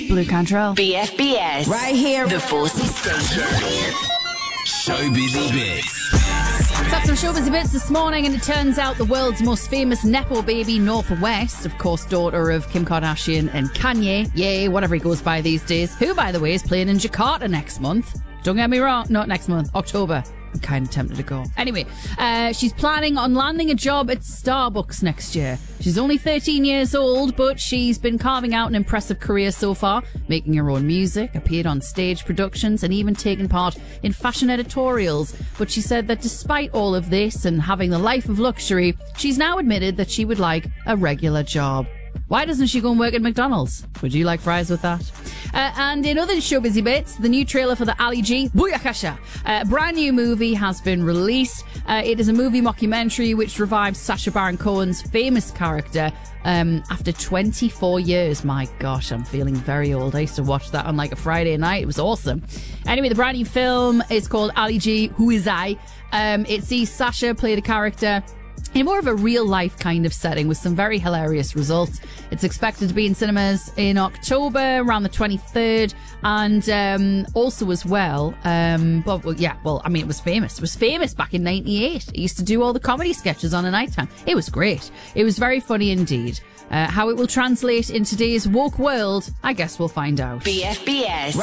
Blue Cantrell. BFBS. Right here. The Forces Station. Showbizy Bits. Let's have some showbizy bits this morning, and it turns out the world's most famous Nepo baby, North West, of course, daughter of Kim Kardashian and Kanye, yay, whatever he goes by these days, who, by the way, is playing in Jakarta next month. Don't get me wrong, not next month, October. I'm kind of tempted to go. Anyway, she's planning on landing a job at Starbucks next year. She's only 13 years old, but she's been carving out an impressive career so far, making her own music, appeared on stage productions, and even taken part in fashion editorials. But she said that despite all of this and having the life of luxury, she's now admitted that she would like a regular job. Why doesn't she go and work at McDonald's? Would you like fries with that? And in other showbizy bits, the new trailer for the Ali G Booyakasha, a brand new movie, has been released. It is a movie mockumentary which revives Sacha Baron Cohen's famous character after 24 years. My gosh, I'm feeling very old. I used to watch that on like a Friday night. It was awesome. Anyway, the brand new film is called Ali G Who Is I? It sees Sacha play the character in more of a real-life kind of setting with some very hilarious results. It's expected to be in cinemas in October, around the 23rd, and also as well, it was famous. It was famous back in 98. It used to do all the comedy sketches on a night time. It was great. It was very funny indeed. How it will translate in today's woke world, I guess we'll find out. BFBS.